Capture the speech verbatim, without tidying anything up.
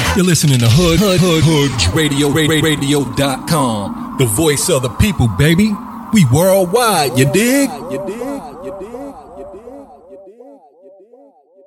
You're listening to Hood Hood Hood Hood Radio Radio dot com. The voice of the people, baby. We worldwide, you dig? You dig? You dig? You dig? You dig? You dig?